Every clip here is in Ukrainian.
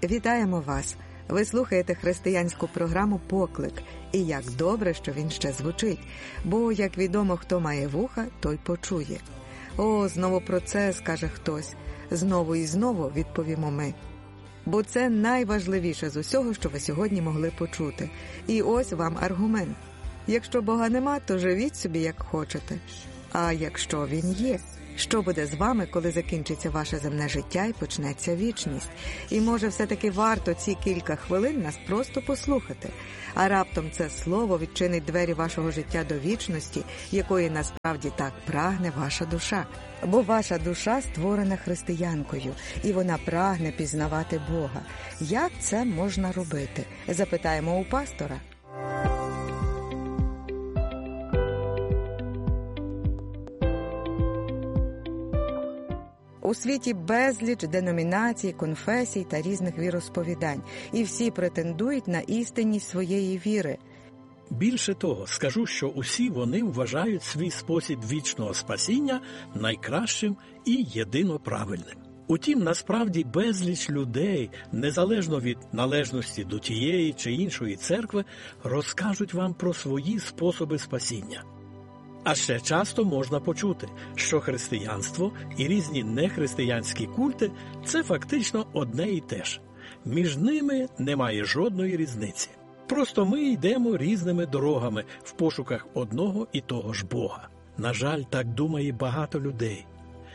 Вітаємо вас! Ви слухаєте християнську програму «Поклик». І як добре, що він ще звучить. Бо, як відомо, хто має вуха, той почує. О, знову про це скаже хтось. Знову і знову відповімо ми. Бо це найважливіше з усього, що ви сьогодні могли почути. І ось вам аргумент. Якщо Бога нема, то живіть собі як хочете. А якщо Він є? Що буде з вами, коли закінчиться ваше земне життя і почнеться вічність? І може все-таки варто ці кілька хвилин нас просто послухати. А раптом це слово відчинить двері вашого життя до вічності, якої насправді так прагне ваша душа. Бо ваша душа створена християнкою, і вона прагне пізнавати Бога. Як це можна робити? Запитаємо у пастора. У світі безліч деномінацій, конфесій та різних віросповідань. І всі претендують на істинність своєї віри. Більше того, скажу, що усі вони вважають свій спосіб вічного спасіння найкращим і єдино правильним. Утім, насправді безліч людей, незалежно від належності до тієї чи іншої церкви, розкажуть вам про свої способи спасіння. А ще часто можна почути, що християнство і різні нехристиянські культи – це фактично одне і те ж. Між ними немає жодної різниці. Просто ми йдемо різними дорогами в пошуках одного і того ж Бога. На жаль, так думає багато людей.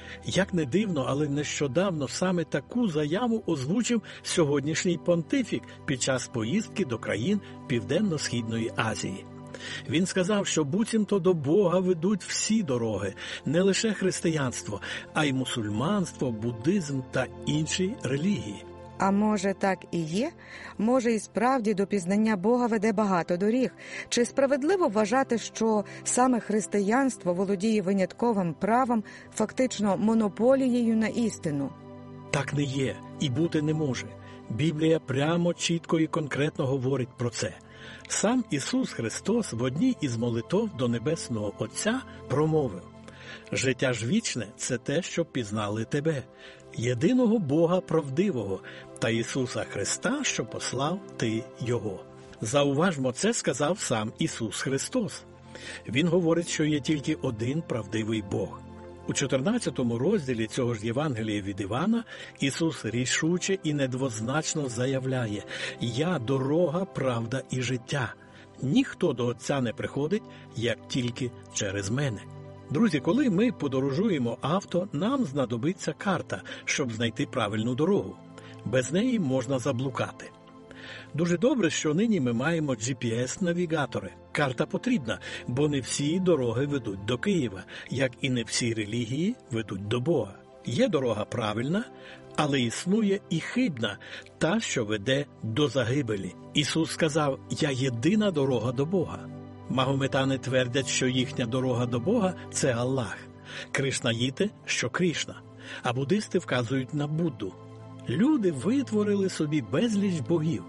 Як не дивно, але нещодавно саме таку заяву озвучив сьогоднішній понтифік під час поїздки до країн Південно-Східної Азії. Він сказав, що буцімто до Бога ведуть всі дороги, не лише християнство, а й мусульманство, буддизм та інші релігії. А може так і є? Може і справді до пізнання Бога веде багато доріг? Чи справедливо вважати, що саме християнство володіє винятковим правом, фактично монополією на істину? Так не є і бути не може. Біблія прямо, чітко і конкретно говорить про це. Сам Ісус Христос в одній із молитов до Небесного Отця промовив: «Життя ж вічне – це те, що пізнали Тебе, єдиного Бога правдивого, та Ісуса Христа, що послав Ти Його». Зауважмо, це сказав сам Ісус Христос. Він говорить, що є тільки один правдивий Бог. У 14 розділі цього ж Євангелія від Івана Ісус рішуче і недвозначно заявляє: «Я – дорога, правда і життя. Ніхто до Отця не приходить, як тільки через мене». Друзі, коли ми подорожуємо авто, нам знадобиться карта, щоб знайти правильну дорогу. Без неї можна заблукати. Дуже добре, що нині ми маємо GPS-навігатори. Карта потрібна, бо не всі дороги ведуть до Києва, як і не всі релігії ведуть до Бога. Є дорога правильна, але існує і хибна, та, що веде до загибелі. Ісус сказав: «Я єдина дорога до Бога». Магометани твердять, що їхня дорога до Бога – це Аллах. Кришнаїти, що Крішна. А буддисти вказують на Будду. Люди витворили собі безліч богів.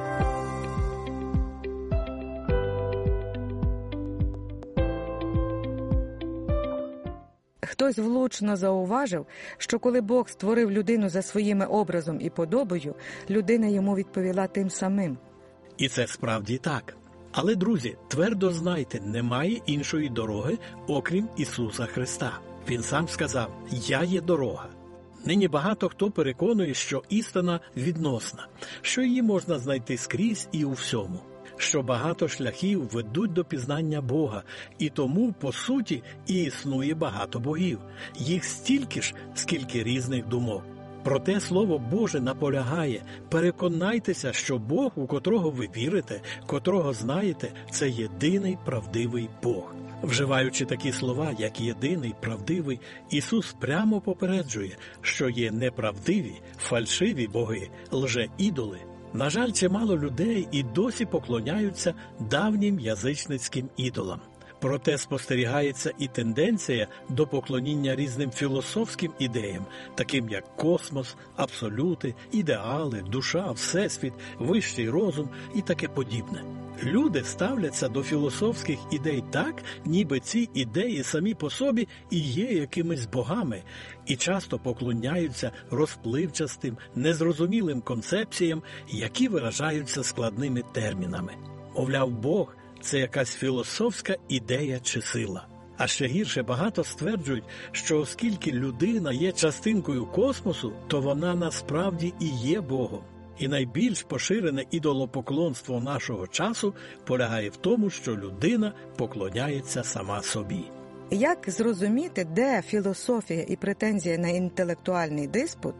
Хтось влучно зауважив, що коли Бог створив людину за своїм образом і подобою, людина йому відповіла тим самим. І це справді так. Але, друзі, твердо знайте, немає іншої дороги, окрім Ісуса Христа. Він сам сказав: «Я є дорога». Нині багато хто переконує, що істина відносна, що її можна знайти скрізь і у всьому, що багато шляхів ведуть до пізнання Бога, і тому, по суті, і існує багато богів. Їх стільки ж, скільки різних думок. Проте Слово Боже наполягає: переконайтеся, що Бог, у котрого ви вірите, котрого знаєте, це єдиний правдивий Бог. Вживаючи такі слова, як єдиний, правдивий, Ісус прямо попереджує, що є неправдиві, фальшиві боги, лже-ідоли. На жаль, чимало людей і досі поклоняються давнім язичницьким ідолам. Проте спостерігається і тенденція до поклоніння різним філософським ідеям, таким як космос, абсолюти, ідеали, душа, всесвіт, вищий розум і таке подібне. Люди ставляться до філософських ідей так, ніби ці ідеї самі по собі і є якимись богами, і часто поклоняються розпливчастим, незрозумілим концепціям, які виражаються складними термінами. Мовляв, Бог – це якась філософська ідея чи сила. А ще гірше, багато стверджують, що оскільки людина є частинкою космосу, то вона насправді і є Богом. І найбільш поширене ідолопоклонство нашого часу полягає в тому, що людина поклоняється сама собі. Як зрозуміти, де філософія і претензія на інтелектуальний диспут,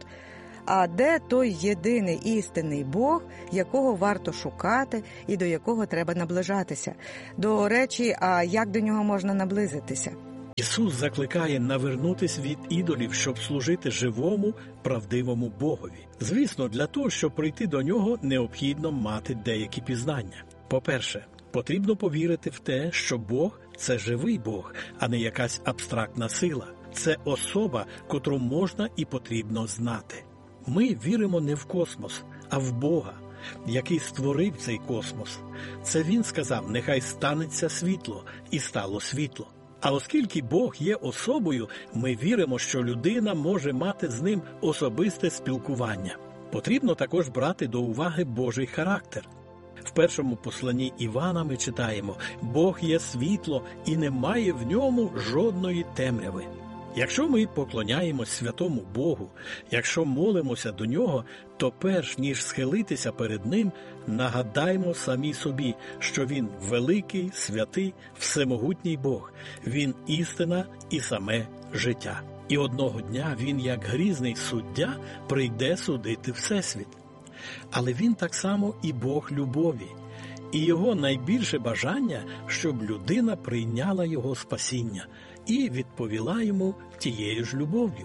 а де той єдиний істинний Бог, якого варто шукати і до якого треба наближатися? До речі, а як до нього можна наблизитися? Ісус закликає навернутись від ідолів, щоб служити живому, правдивому Богові. Звісно, для того, щоб прийти до нього, необхідно мати деякі пізнання. По-перше, потрібно повірити в те, що Бог – це живий Бог, а не якась абстрактна сила. Це особа, котру можна і потрібно знати. Ми віримо не в космос, а в Бога, який створив цей космос. Це Він сказав: «Нехай станеться світло», і стало світло. А оскільки Бог є особою, ми віримо, що людина може мати з ним особисте спілкування. Потрібно також брати до уваги Божий характер. В першому посланні Івана ми читаємо: «Бог є світло, і немає в ньому жодної темряви». Якщо ми поклоняємось святому Богу, якщо молимося до Нього, то перш ніж схилитися перед Ним, нагадаймо самі собі, що Він великий, святий, всемогутній Бог. Він істина і саме життя. І одного дня Він, як грізний суддя, прийде судити Всесвіт. Але Він так само і Бог любові. І Його найбільше бажання, щоб людина прийняла Його спасіння і відповіла Йому тією ж любов'ю.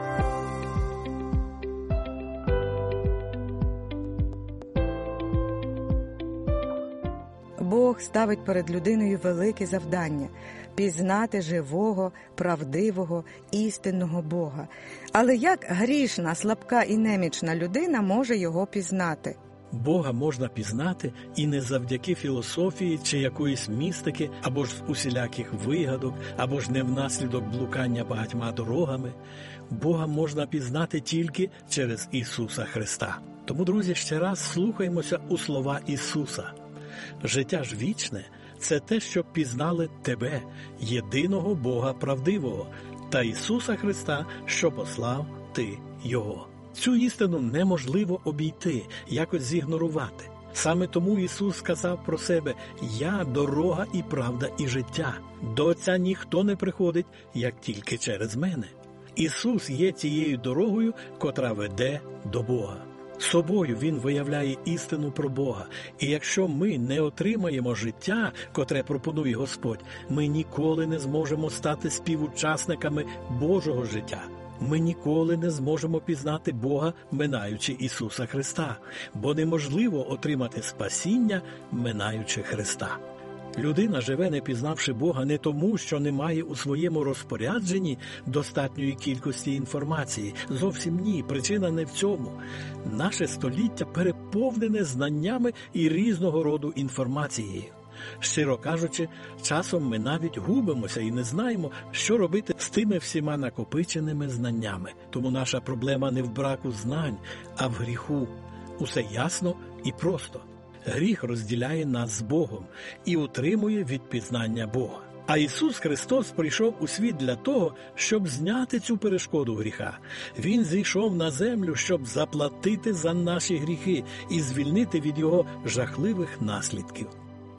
Бог ставить перед людиною велике завдання – пізнати живого, правдивого, істинного Бога. Але як грішна, слабка і немічна людина може його пізнати? Бога можна пізнати і не завдяки філософії чи якоїсь містики, або ж усіляких вигадок, або ж не внаслідок блукання багатьма дорогами. Бога можна пізнати тільки через Ісуса Христа. Тому, друзі, ще раз слухаймося у слова Ісуса. Життя ж вічне – це те, щоб пізнали Тебе, єдиного Бога правдивого, та Ісуса Христа, що послав Ти Його. Цю істину неможливо обійти, якось зігнорувати. Саме тому Ісус сказав про себе: «Я – дорога і правда і життя. До Отця ніхто не приходить, як тільки через мене». Ісус є тією дорогою, котра веде до Бога. Собою Він виявляє істину про Бога. І якщо ми не отримаємо життя, котре пропонує Господь, ми ніколи не зможемо стати співучасниками Божого життя. Ми ніколи не зможемо пізнати Бога, минаючи Ісуса Христа, бо неможливо отримати спасіння, минаючи Христа. Людина живе, не пізнавши Бога, не тому, що не має у своєму розпорядженні достатньої кількості інформації. Зовсім ні, причина не в цьому. Наше століття переповнене знаннями і різного роду інформацією. Щиро кажучи, часом ми навіть губимося і не знаємо, що робити з тими всіма накопиченими знаннями. Тому наша проблема не в браку знань, а в гріху. Усе ясно і просто. Гріх розділяє нас з Богом і утримує від пізнання Бога. А Ісус Христос прийшов у світ для того, щоб зняти цю перешкоду гріха. Він зійшов на землю, щоб заплатити за наші гріхи і звільнити від його жахливих наслідків.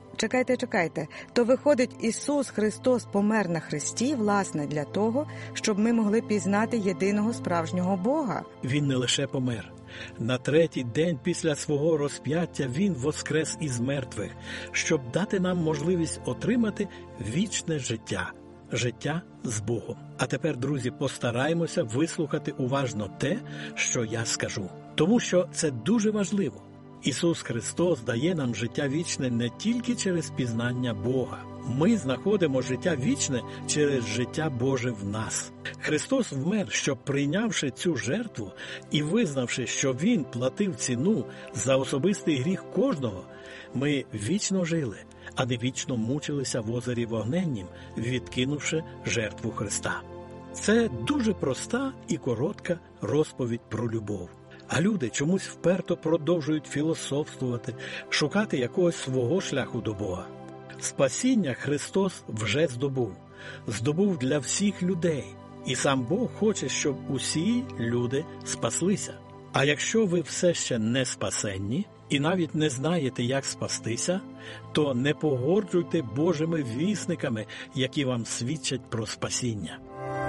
Чекайте. То виходить, Ісус Христос помер на хресті, власне, для того, щоб ми могли пізнати єдиного справжнього Бога? Він не лише помер. На третій день після свого розп'яття Він воскрес із мертвих, щоб дати нам можливість отримати вічне життя. Життя з Богом. А тепер, друзі, постараємося вислухати уважно те, що я скажу. Тому що це дуже важливо. Ісус Христос дає нам життя вічне не тільки через пізнання Бога. Ми знаходимо життя вічне через життя Боже в нас. Христос вмер, щоб, прийнявши цю жертву і визнавши, що Він платив ціну за особистий гріх кожного, ми вічно жили, а не вічно мучилися в озері вогненнім, відкинувши жертву Христа. Це дуже проста і коротка розповідь про любов. А люди чомусь вперто продовжують філософствувати, шукати якогось свого шляху до Бога. Спасіння Христос вже здобув. Здобув для всіх людей. І сам Бог хоче, щоб усі люди спаслися. А якщо ви все ще не спасенні і навіть не знаєте, як спастися, то не погорджуйте Божими вісниками, які вам свідчать про спасіння.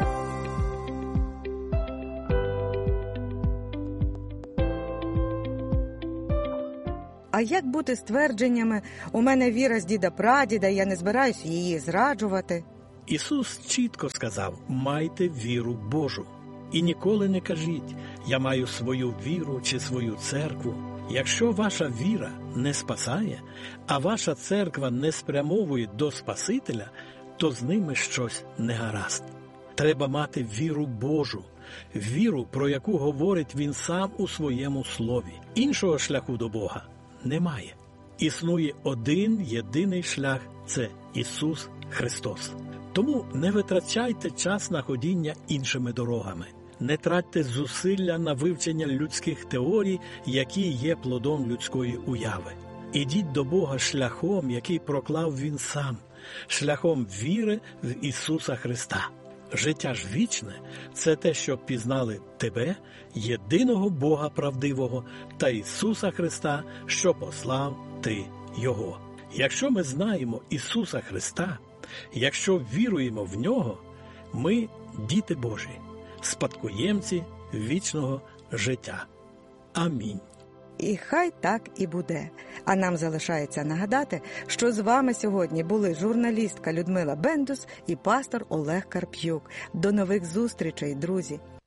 А як бути з твердженнями «у мене віра з діда-прадіда, я не збираюсь її зраджувати»? Ісус чітко сказав: «Майте віру Божу. І ніколи не кажіть, я маю свою віру чи свою церкву». Якщо ваша віра не спасає, а ваша церква не спрямовує до Спасителя, то з ними щось не гаразд. Треба мати віру Божу, віру, про яку говорить Він сам у своєму слові. Іншого шляху до Бога немає. Існує один єдиний шлях – це Ісус Христос. Тому не витрачайте час на ходіння іншими дорогами. Не тратьте зусилля на вивчення людських теорій, які є плодом людської уяви. Ідіть до Бога шляхом, який проклав Він сам, шляхом віри в Ісуса Христа. Життя ж вічне – це те, щоб пізнали тебе, єдиного Бога правдивого, та Ісуса Христа, що послав ти Його. Якщо ми знаємо Ісуса Христа, якщо віруємо в Нього, ми – діти Божі, спадкоємці вічного життя. Амінь. І хай так і буде. А нам залишається нагадати, що з вами сьогодні були журналістка Людмила Бендус і пастор Олег Карп'юк. До нових зустрічей, друзі!